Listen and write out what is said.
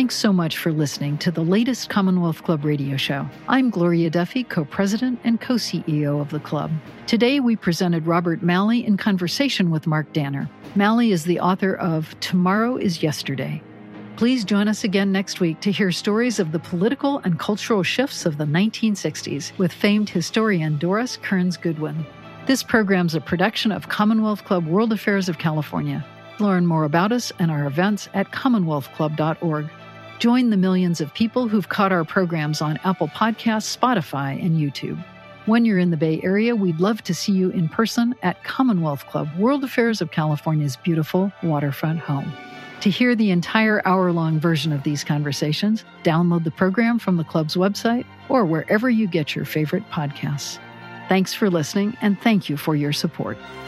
Thanks so much for listening to the latest Commonwealth Club radio show. I'm Gloria Duffy, co-president and co-CEO of the club. Today, we presented Robert Malley in conversation with Mark Danner. Malley is the author of Tomorrow is Yesterday. Please join us again next week to hear stories of the political and cultural shifts of the 1960s with famed historian Doris Kearns Goodwin. This program's a production of Commonwealth Club World Affairs of California. Learn more about us and our events at commonwealthclub.org. Join the millions of people who've caught our programs on Apple Podcasts, Spotify, and YouTube. When you're in the Bay Area, we'd love to see you in person at Commonwealth Club, World Affairs of California's beautiful waterfront home. To hear the entire hour-long version of these conversations, download the program from the club's website or wherever you get your favorite podcasts. Thanks for listening, and thank you for your support.